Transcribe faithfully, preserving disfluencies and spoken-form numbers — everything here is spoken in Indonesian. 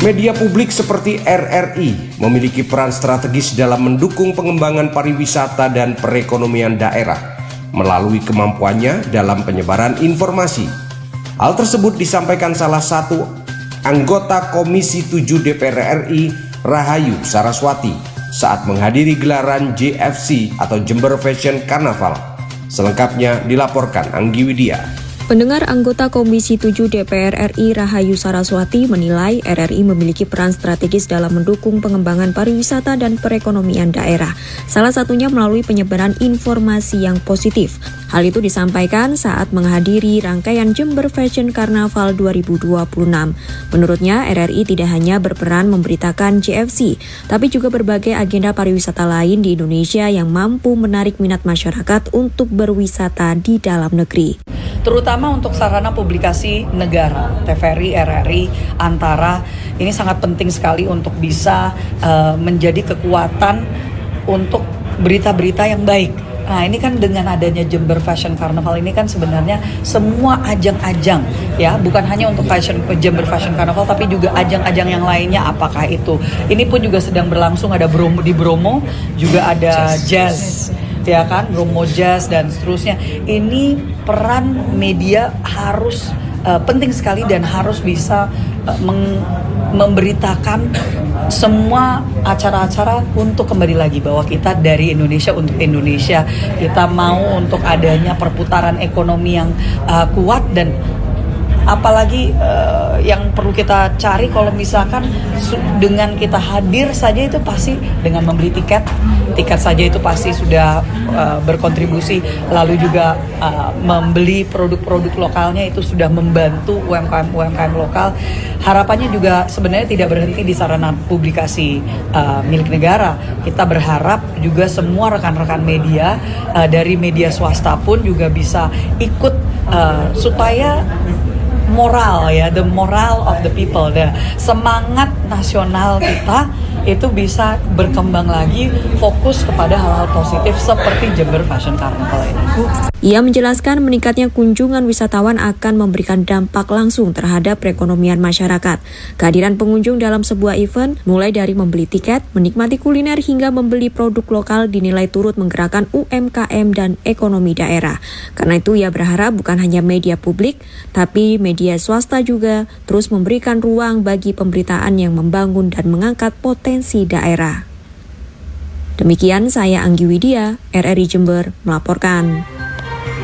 Media publik seperti R R I memiliki peran strategis dalam mendukung pengembangan pariwisata dan perekonomian daerah melalui kemampuannya dalam penyebaran informasi. Hal tersebut disampaikan salah satu anggota Komisi tujuh D P R R I, Rahayu Saraswati, saat menghadiri gelaran J F C atau Jember Fashion Carnaval. Selengkapnya dilaporkan Anggi Widya. Pendengar, anggota Komisi tujuh D P R R I Rahayu Saraswati menilai R R I memiliki peran strategis dalam mendukung pengembangan pariwisata dan perekonomian daerah, salah satunya melalui penyebaran informasi yang positif. Hal itu disampaikan saat menghadiri rangkaian Jember Fashion Carnaval dua ribu dua puluh enam. Menurutnya, R R I tidak hanya berperan memberitakan J F C, tapi juga berbagai agenda pariwisata lain di Indonesia yang mampu menarik minat masyarakat untuk berwisata di dalam negeri. Terutama untuk sarana publikasi negara, T V R I, R R I, Antara, ini sangat penting sekali untuk bisa uh, menjadi kekuatan untuk berita-berita yang baik. Nah, ini kan dengan adanya Jember Fashion Carnaval ini kan sebenarnya semua ajang-ajang, ya, bukan hanya untuk fashion Jember Fashion Carnaval, tapi juga ajang-ajang yang lainnya. Apakah itu? Ini pun juga sedang berlangsung, ada Bromo di Bromo, juga ada jazz. jazz. Ya kan, Bromo Jazz dan seterusnya. Ini peran media harus uh, penting sekali dan harus bisa uh, meng- memberitakan semua acara-acara untuk kembali lagi bahwa kita dari Indonesia untuk Indonesia. Kita mau untuk adanya perputaran ekonomi yang uh, kuat, dan apalagi uh, yang perlu kita cari kalau misalkan su- dengan kita hadir saja itu pasti dengan membeli tiket, tiket saja itu pasti sudah uh, berkontribusi, lalu juga uh, membeli produk-produk lokalnya itu sudah membantu U M K M U M K M lokal. Harapannya juga sebenarnya tidak berhenti di sarana publikasi uh, milik negara. Kita berharap juga semua rekan-rekan media uh, dari media swasta pun juga bisa ikut uh, supaya moral, ya, the moral of the people, the semangat nasional kita itu bisa berkembang lagi, fokus kepada hal-hal positif seperti Jember Fashion Carnival ini. Ia menjelaskan meningkatnya kunjungan wisatawan akan memberikan dampak langsung terhadap perekonomian masyarakat. Kehadiran pengunjung dalam sebuah event, mulai dari membeli tiket, menikmati kuliner, hingga membeli produk lokal dinilai turut menggerakkan U M K M dan ekonomi daerah. Karena itu ia berharap bukan hanya media publik, tapi media swasta juga terus memberikan ruang bagi pemberitaan yang membangun dan mengangkat potensi daerah. Demikian saya Anggi Widya, R R I Jember melaporkan.